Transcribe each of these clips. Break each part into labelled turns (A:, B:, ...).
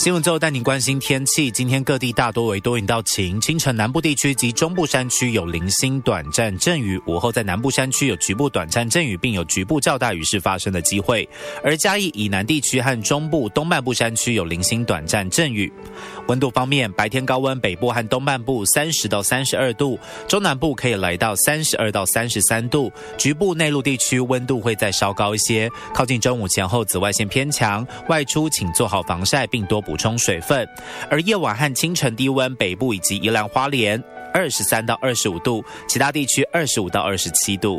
A: 新闻最后带您关心天气，今天各地大多为多云到晴，清晨南部地区及中部山区有零星短暂阵雨，午后在南部山区有局部短暂阵雨，并有局部较大雨势发生的机会。而嘉义以南地区和中部东半部山区有零星短暂阵雨。温度方面，白天高温北部和东半部30到32度，中南部可以来到32到33度，局部内陆地区温度会再稍高一些。靠近中午前后紫外线偏强，外出请做好防晒并多补充水分。而夜晚和清晨低温，北部以及宜兰花莲23到25度，其他地区25到27度。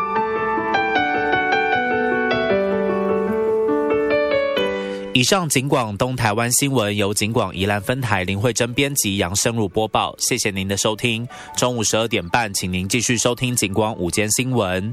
A: 以上警广东台湾新闻由警广宜兰分台林慧珍编辑，杨生如播报，谢谢您的收听。中午12点半，请您继续收听警广午间新闻。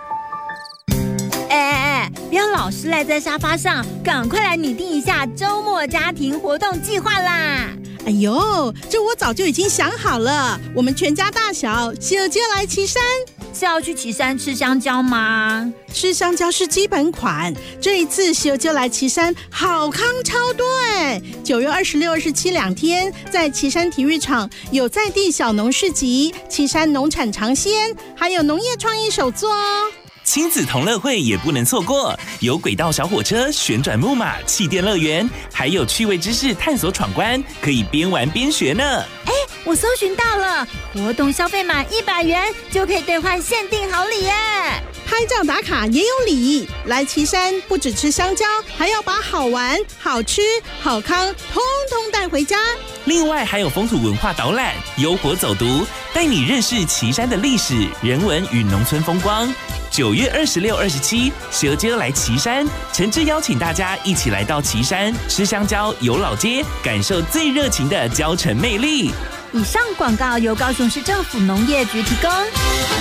B: 不要老是赖在沙发上，赶快来拟定一下周末家庭活动计划啦！
C: 哎呦，这我早就已经想好了，我们全家大小就来旗山。
B: 是要去旗山吃香蕉吗？
C: 吃香蕉是基本款，这一次就来旗山好康超多哎！9月26、27两天，在旗山体育场有在地小农市集、旗山农产尝鲜，还有农业创意手作哦。
D: 亲子同乐会也不能错过，有轨道小火车、旋转木马、气垫乐园，还有趣味知识探索闯关，可以边玩边学呢。
B: 我搜寻到了，活动消费满100元就可以兑换限定好礼耶！
C: 拍照打卡也有礼，来旗山不只吃香蕉，还要把好玩、好吃、好康通通带回家。
D: 另外还有风土文化导览、优活走读，带你认识旗山的历史、人文与农村风光。9月26、27，蛇街来旗山，诚挚邀请大家一起来到旗山吃香蕉、游老街，感受最热情的蕉城魅力。
B: 以上广告由高雄市政府农业局提供。